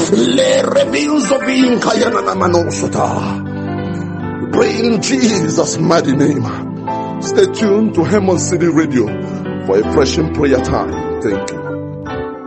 Le reveals of being Kayana Manosota. Pray in Jesus' mighty name. Stay tuned to Hammond City Radio for a fresh prayer time. Thank you.